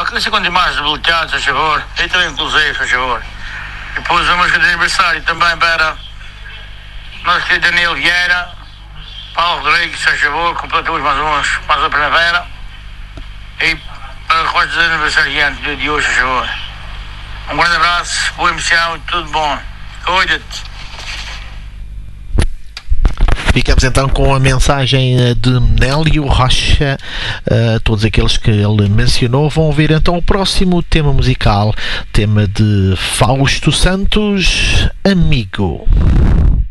que se conta mais habilitados, a favor, e também inclusivos, a favor. E depois a música de aniversário também para nosso querido Daniel Vieira, Paulo Rodrigues, a favor, completamos mais a primavera. E para os restos dos aniversariantes de hoje, a favor. Um grande abraço, boa emoção e tudo bom. Cuida-te. Ficamos então com a mensagem de Nélio Rocha. Todos aqueles que ele mencionou vão ouvir então o próximo tema musical, tema de Fausto Santos, Amigo.